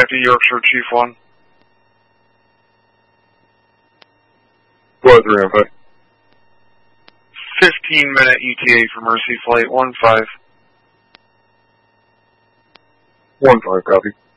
back to Yorkshire, Chief 1. Go ahead, 395. 15-minute ETA for Mercy Flight 15. 15, copy.